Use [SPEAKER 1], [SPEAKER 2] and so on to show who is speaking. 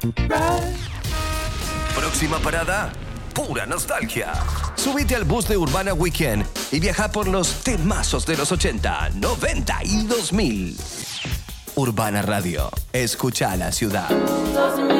[SPEAKER 1] Próxima parada, pura nostalgia. Subite al bus de Urbana Weekend y viaja por los temazos de los 80, 90 y 2000. Urbana Radio. Escucha a la ciudad.